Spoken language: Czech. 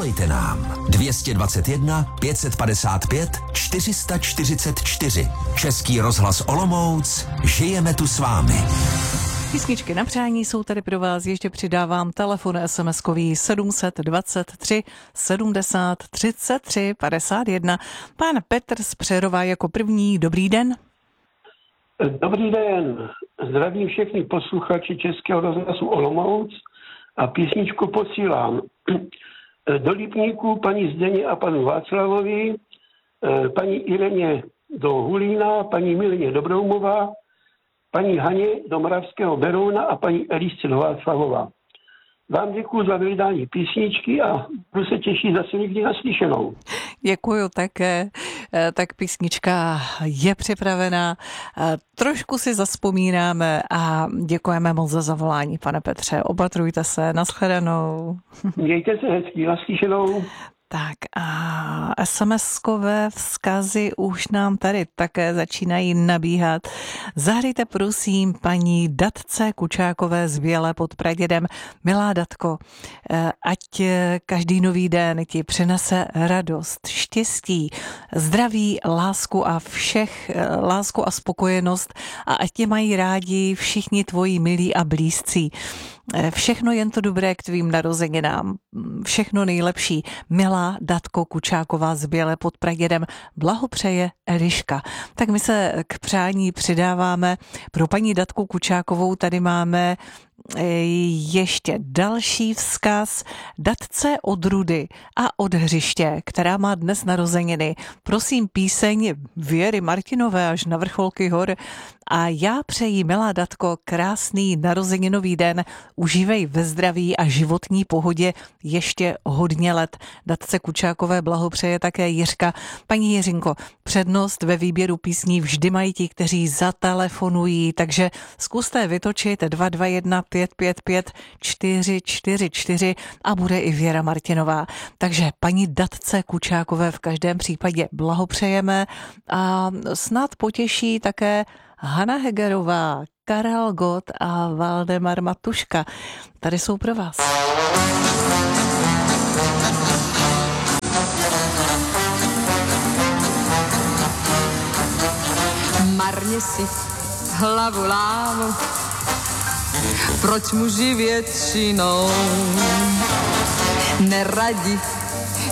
Volejte nám 221 555 444. Český rozhlas Olomouc, žijeme tu s vámi. Písničky na přání jsou tady pro vás. Ještě přidávám telefon SMS-kový 723 70 33 51. Pán Petr z Přerova jako první. Dobrý den. Dobrý den. Zdravím všechny posluchači Českého rozhlasu Olomouc a písničku posílám do Lipníku paní Zdeně a panu Václavovi, paní Ireně do Hulína, paní Mileně do Broumova, paní Haně do Moravského Berouna a paní Elisce do Václavova. Vám děkuji za vydání písničky a budu se těšit zase někdy naslyšenou. Děkuju také. Tak písnička je připravená. Trošku si zazpomínáme a děkujeme moc za zavolání, pane Petře. Opatrujte se, nashledanou. Mějte se hezky, naslyšenou. Tak a SMS-kové vzkazy už nám tady také začínají nabíhat. Zahrajte prosím paní Datce Kučákové z Bělé pod Pradědem. Milá Datko, ať každý nový den ti přinese radost, štěstí, zdraví, lásku a spokojenost a ať tě mají rádi všichni tvoji milí a blízcí. Všechno jen to dobré k tvým narozeninám. Všechno nejlepší. Milá Datko Kučáková z Bělé pod Pradědem. Blahopřeje Eliška. Tak my se k přání přidáváme. Pro paní Datku Kučákovou tady máme ještě další vzkaz. Datce od Rudy a od Hřiště, která má dnes narozeniny. Prosím píseň Věry Martinové až na vrcholky hor. A já přeji, milá Datko, krásný narozeninový den. Užívej ve zdraví a životní pohodě ještě hodně let. Datce Kučákové blahopřeje také Jiřka. Paní Jiřinko, přednost ve výběru písní vždy mají ti, kteří zatelefonují, takže zkuste vytočit 221 555 444 a bude i Věra Martinová. Takže paní Datce Kučákové v každém případě blahopřejeme a snad potěší také Hana Hegerová, Karel Gott a Valdemar Matuška. Tady jsou pro vás. Marně si hlavu lámu, proč muži většinou neradi